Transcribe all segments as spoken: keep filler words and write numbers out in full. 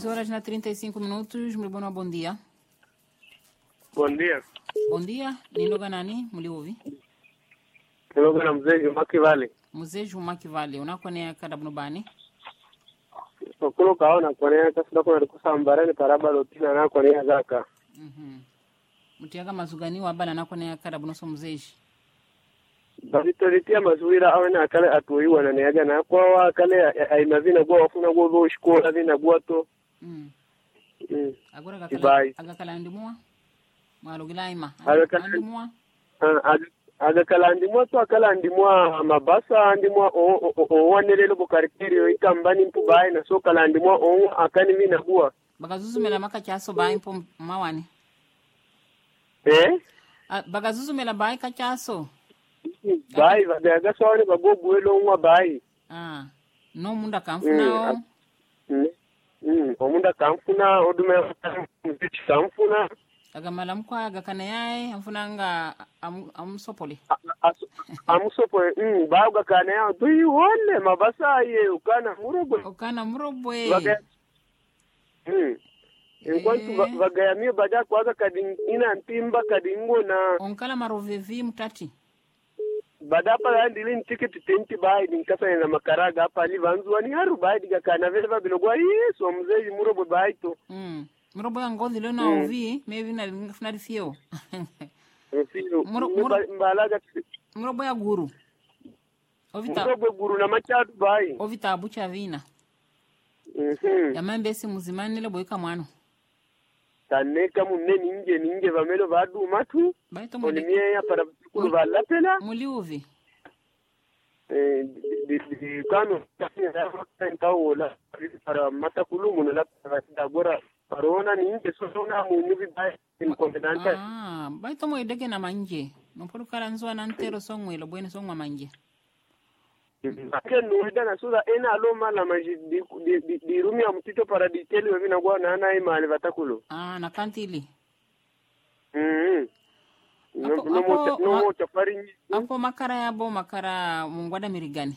horas na trinta e cinco minutos. Mlibona, bom dia. Bom dia. Bom dia. Niloga nani? Mliuvi? Niloga na mzee Juma Kivale. Mzee Juma Kivale. Unakonea kada bunubani? Okulo kaona konea kasida kuna kusambara ni paraba lotina na konea zaka. Mhm. Mutiaga mazugani wabala na konea kada bunoso mzeji. Bazitoritia mazuira awe na kale atuiwa na neaga na kwa kale aimavina gwa wafuna gwa bo shikola vina gwa to. Mm. Mm. Agora gakala agakala ndimwa. Mwalo gilaima. Agakala ndimwa. Ah, agakala ndimwa to akala ndimwa mabasa ndimwa o o wanelelo bokarikeri ikambani mpubai na so kala ndimwa o akani mina gwa. Bagazuzumela makachaso bai mpo mawani. Eh? Bagazuzumela bai kachaso. Bai bagaga sore bagobuelo ngwa bai. Ah. No munda kamfuna o. Mm. Mm. Omunda kamfuna odume muziki kamfuna. Agamala mkwa agakana yae amfunanga amusopole. Amusopole. Mm. Ba agakana yae dui wole mabasa ye ukana murobwe. Ukana murobwe. Baga. Mm. Enquanto bagaya mio baja kwaga kadingina ntimba kadingo na onkala marovevi mtati. Badapa yandi lin ticket twenty bai ninkasa na makaraga hapa livanzwa ni haru bai diga kana vile babilogwa yeso mzee murobo bai to. Mm. Murobo ya ngozi leo na ovi maybe na finali fio. Fio. Mbalaga murobo ya guru. Ovita murobo guru na machadu bai. Ovita abucha vina. Mhm. Ya mambe si muzimani le boyika mwano. Taneka munne ninge ninge vamelo vadu matu. Baito muli. Onimie ya para kulu valatela. Muli uvi. Eh di di kanu ya ntawola para matakulu munala para gora parona ninge sona munuvi bai incompetente. Ah, baito mo idege na manje. Nopolu karanzwa na ntero songwe lo bwene songwa manje. Ake nuida na suza ena aloma la maji di di di rumi ya mtito para diteli wewe na gwa na ana imali vatakulo. Ah, na kantili. Mhm. No no mo no mo tafari. Apo makara yabo makara mungwada mirigani.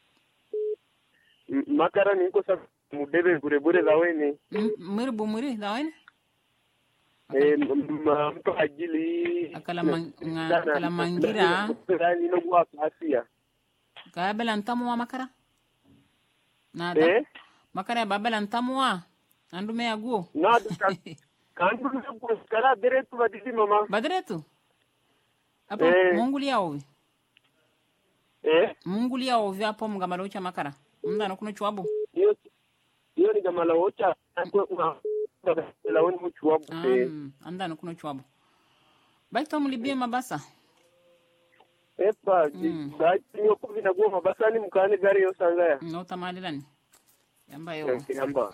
Makara niko sa mudebe bure bure za wene. Muri bumuri za wene? Eh mto ajili. Akala manga akala mangira. Ni no gwa kasia. Kaya bela ntamu wa makara? Nada. Eh? Makara ya babela ntamu wa? Andume ya guo? Nada. Kandu na guo. Kala diretu badisi mama. Badiretu? Apo eh. Munguli ya ovi? Eh? Munguli ya ovi hapo mgamala ucha makara? Mda na kuno chuabu? Iyo, iyo ni gamala ucha. Anko la wani mchuabu. Um, anda na kuno chuabu. Baito mulibie mabasa? Epa, mm. Niyo kuvi na guwa mabasani mkani gari yo sangaya. No tamali lani. Yamba yo. Yamba.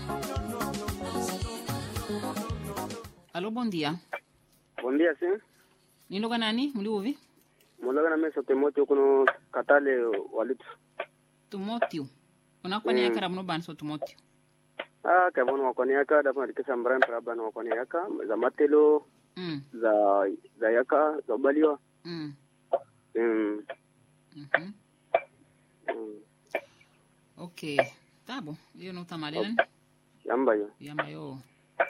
Alo, bom dia. Bom dia, sim. Niloga nani? Muli uvi? Muloga na meso Timoteo kuno katale walitu. Timoteo. Unakwani yaka rabuno banso Timoteo? Ah, kabono wakwani yaka, dapo natikisa mbara mparabano wakwani yaka. Za matelo, mm. za, za yaka, za ubaliwa. Mm. Mm. Mhm. Mm. Okay. Tabo, hiyo no tamali lani? Yamba yo. Yamba yo.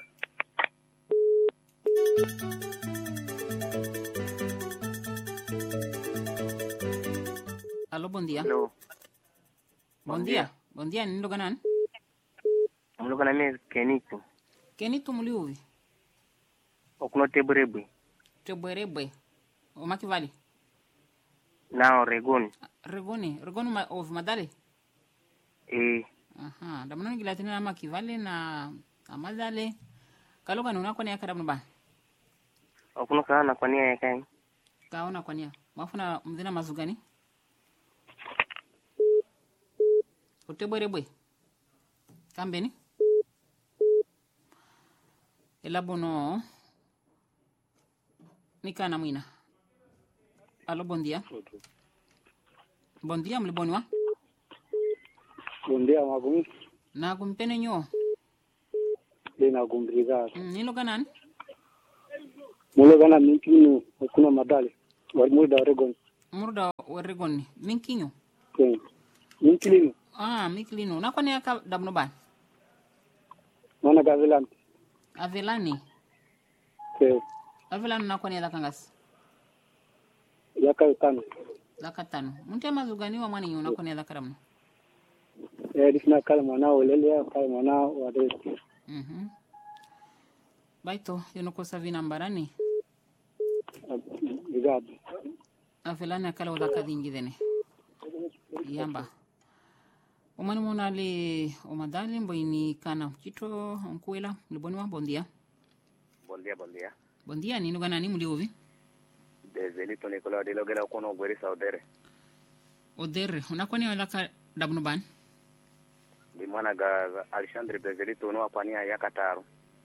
Alo, bom dia. Hello. Bom dia. Bom dia, nindo ganan? Muloga na me Kenito. Kenito muli uvi? Okuno teburebwe. Teburebwe. O makivali? Na Regoni. Regoni, Regoni ma of madale. Eh. Aha, damno ni gilatini na makivali na amadale. Kaloga nuna kwa niya kadabno ba? Okuno kaona kwa niya yakai. Kaona kwa niya. Mafuna mdina mazugani? Utebwerebwe. Kambeni? Elabono. Nika na mwina. Alo, bom dia. Bom dia, mliboni wa? Bom dia, magumi. Na kumpene nyo? Le na kumbrigada. Mm, nilo ganan? Mulo gana minkinu, okuna madale. Wali muda Oregon. Muda Oregon. Minkinyo? Okay. Minkinu. Ah, minkinu. Na kwa niya ka dabno ba? Mwana Gavilan. Avelani. Eh, Avelani unako ni daka ngasi. yaka tano. Daka tano. Munte mazugani wa mwani unako ni daka ramno. Eh, disna kala mwana olele kala mwana wade. Mhm. Baito yonoko savina mbarani. Igad. Avelani akala udaka dingi dene. Yamba. Omani mona le omadali mboini kana chito onkuela mboni wa bondia. Bondia bondia. Bondia ni nugana ni muli ovi. Desde to Nicola de Logera kono gweri saudere. Odere unako ni wadaka dabno ban. Di mwana ga Alexandre Bezeli to no apania ya Kataro.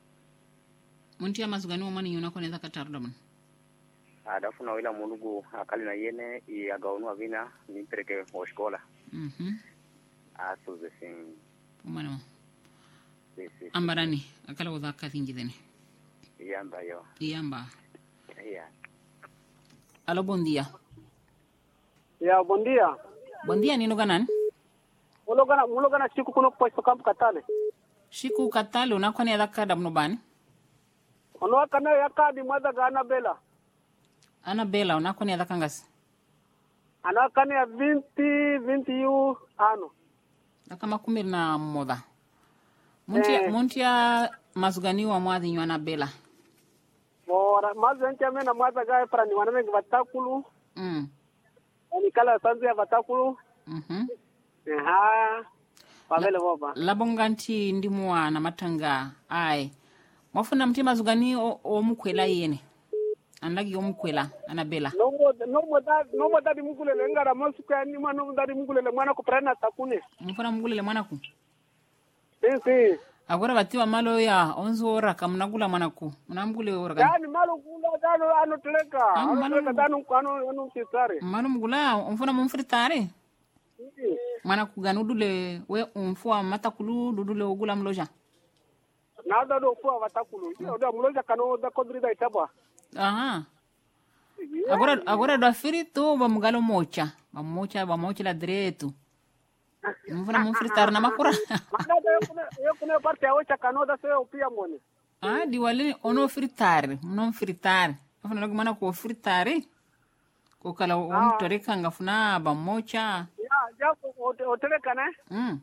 Munti amazugani omani unako ni daka taru dabno. Adafu na wila munugu akali na yene i agaunu avina ni pereke oshkola. Mhm. Aso the same. Umano. Yes, yes. Ambarani akala udaka dingi dene. Yamba yo. Yamba. Yeah. Alo bondia. Ya bondia. Bondia ni nuganan? Mulogana mulogana siku kuno kwa kamp katale. Shiku katale unako ni daka dabno ban. Ono kana yakadi mwaza ga Anabela. Anabela unako ni daka ngasi. Ana kana ya vinti vinti yu ano. Daka makumi na moda. Munti Eh. munti ya mazugani wa mwadhi nyu Anabela. Bora mazo nche mena mwaza ga para ni waname vatakulu. Mm. Ani kala sanzi ya vatakulu. Mhm. Aha. Pavele boba. Labonganti ndimwa na matanga ai. Mwafuna mti mazugani o, o mukwela yene. Andagi o mukwela Anabela. No mo no mo da no mo da di mugulele ngara mosu kwa ni mwana no da di mugulele mwana ko prana takune. Mfuna mugulele mwanaku. Si si. Agora batiwa malo ya onzo ora kamnagula mwanaku. Unamgule ora kan. Yani malo kula dano ano teleka. Ah, Ano malo- teleka dano ano ano tisare. Malo mugula umfuna mumfritare. Mwanaku ganudule we umfua matakulu dudule ogula mloja. Na da do kwa vatakulu. Yo da muloja kano da kodri da itaba. Aha. Agora agora do frito ba mugalo mocha. Ba mocha ba mocha la direto. Mfuna mumfritare na makura. Manda da yo kuna yo kuna parte ya ocha kano da seo pia mone. Ah, di wale ono fritare, non fritare. Afuna lagu mana ko fritare. Ko kala o mtoreka ngafuna ba mocha. Ya ja o teleka ne. Mm.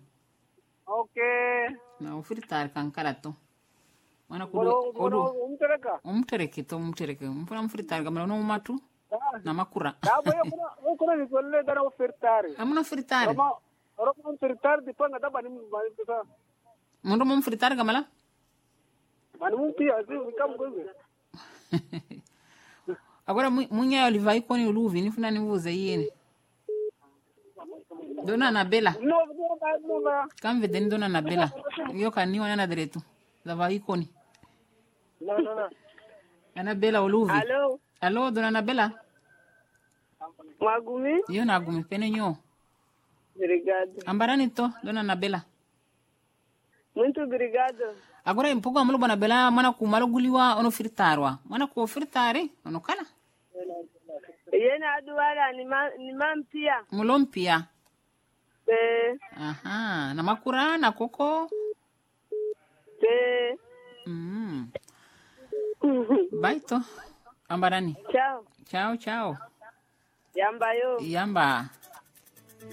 Okay. Na o fritare kan kala to. Mana ko Boro boro odu. umteleka. Umtereke to umtereke. Mfuna mfritare gamala no matu na makura. Da bo yo kuna yo kuna ni golle da o fertare. Amuna fritare. Roma Roma fertare di panga da bani bani sa. Mundo mum fritare gamala. Bani mun pia zi kam goze. Agora munya olivai koni uluvi ni funa ni vuze yene. Dona na bela. No no ba no ba. Kam vedeni dona na bela. Yo kani wana na direto. Lava ikoni. No no no. Ana bela uluvi. Hello. Allo dona na bela. Magumi. Yo na gumi pene nyo. Obrigado. Ambarani to dona na bela. Muito obrigado. Agora impogo amulo bana bela mana ku maluguliwa ono fritarwa. Mana ku fritare ono kala. Yena aduara ni ma, ni mampia. Mulompia. Eh. Aha, na makura na koko. Eh. Mm. Baito. Ambarani. Ciao. Ciao ciao. Yamba yo. Yamba.